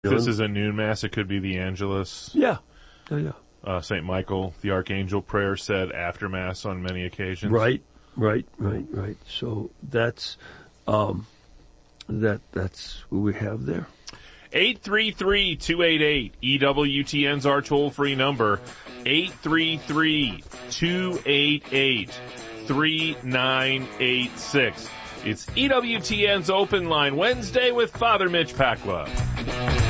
If this is a noon mass, it could be the Angelus. Yeah. St. Michael, the Archangel prayer said after Mass on many occasions. Right. So that's that's what we have there. 833-288 EWTN's our toll-free number. 833-288-3986. It's EWTN's Open Line Wednesday with Father Mitch Pacwa.